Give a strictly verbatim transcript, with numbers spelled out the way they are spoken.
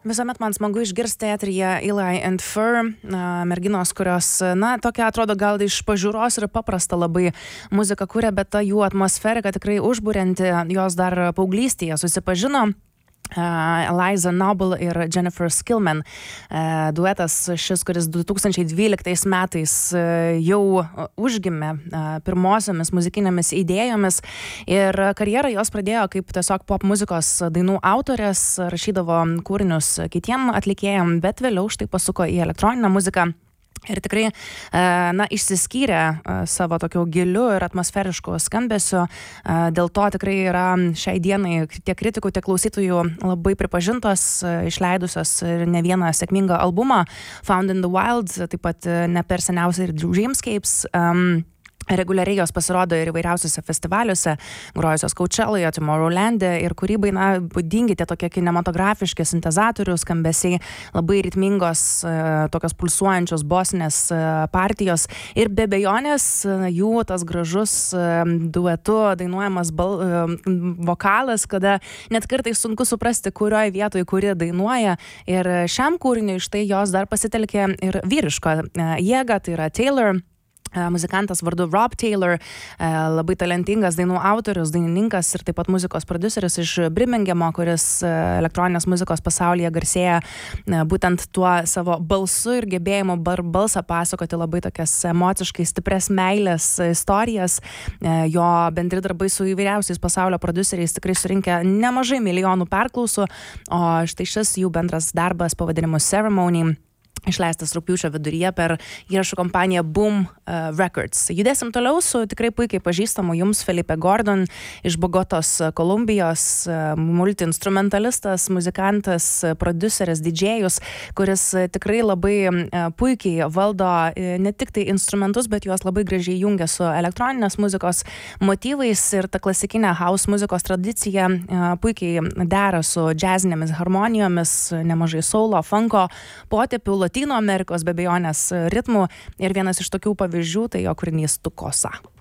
Visuomet man smagu išgirsti eteryje Eli and Fur, merginos, kurios, na, tokia atrodo gal iš pažiūros ir paprasta labai muziką kuria, bet ta jų atmosferika tikrai užburianti, jos dar paauglystėje susipažino. Uh, Eliza Noble ir Jennifer Skillman uh, duetas šis, kuris du tūkstančiai dvyliktais metais uh, jau užgimė uh, pirmosiomis muzikinėmis idėjomis ir karjerą jos pradėjo kaip tiesiog pop muzikos dainų autorės, rašydavo kūrinius kitiem atlikėjam, bet vėliau štai pasuko į elektroninę muziką. Ir tikrai, na, išsiskyrė savo tokiu giliu ir atmosferišku skambesiu. Dėl to tikrai yra šiai dienai tiek kritikų, tiek klausytojų labai pripažintos, išleidusios ne vieną sėkmingą albumą. Found in the Wild, taip pat ne per seniausiai ir Dreamscapes. Um, Reguliariai jos pasirodo ir įvairiausiose festivaliuose, grojusios Coachelloje, Tomorrowlande ir kūrybai, na, būdingi tie tokie kinematografiški sintezatorių skambesiai, labai ritmingos, tokios pulsuojančios bosinės partijos ir be abejonės jų tas gražus duetu dainuojamas bal, vokalas, kada net kartais sunku suprasti, kurioje vietoje kuri dainuoja, ir šiam kūriniui štai jos dar pasitelkė ir vyrišką jėgą, tai yra Taylor. Muzikantas vardu Rob Taylor, labai talentingas dainų autorius, dainininkas ir taip pat muzikos prodiuseris iš Birmingemo, kuris elektroninės muzikos pasaulyje garsėja būtent tuo savo balsu ir gebėjimu balsą pasakoti labai tokias emociškai stipres meilės istorijas. Jo bendri darbai su įvairiausiais pasaulio prodiuseriais tikrai surinkę nemažai milijonų perklausų, o štai šis jų bendras darbas pavadinimu Ceremony išleistas rugpjūčio viduryje per įrašų kompaniją Boom uh, Records. Judėsim toliau su tikrai puikiai pažįstamu jums Felipe Gordon iš Bogotos, Kolumbijos, uh, multiinstrumentalistas, muzikantas, prodiuseris, didžėjus, kuris tikrai labai uh, puikiai valdo uh, ne tik tai instrumentus, bet juos labai gražiai jungia su elektroninės muzikos motyvais ir ta klasikinė house muzikos tradicija uh, puikiai dera su džiazinėmis harmonijomis, nemažai soulo, funko, potėpių, Latino Amerikos be abejonės ritmų ir vienas iš tokių pavyzdžių tai jo kūrinys Tu Cosa.